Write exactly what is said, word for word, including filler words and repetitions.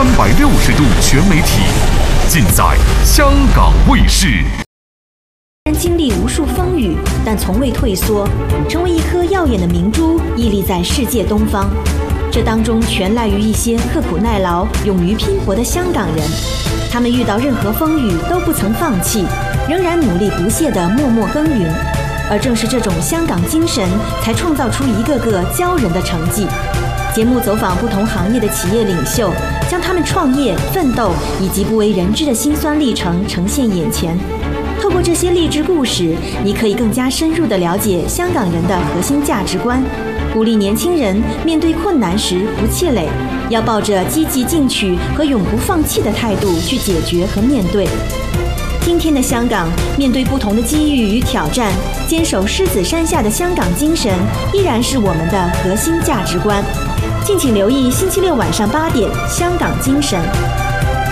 三百六十度全媒体，尽在香港卫视。 经历无数风雨，但从未退缩，成为一颗耀眼的明珠，屹立在世界东方。这当中全赖于一些刻苦耐劳、勇于拼搏的香港人。他们遇到任何风雨都不曾放弃，仍然努力不懈地默默耕耘。而正是这种香港精神，才创造出一个个骄人的成绩。节目走访不同行业的企业领袖，将他们创业、奋斗以及不为人知的辛酸历程呈现眼前。透过这些励志故事，你可以更加深入地了解香港人的核心价值观，鼓励年轻人面对困难时不气馁，要抱着积极进取和永不放弃的态度去解决和面对。今天的香港，面对不同的机遇与挑战，坚守狮子山下的香港精神，依然是我们的核心价值观。敬请留意星期六晚上八点《香港精神》。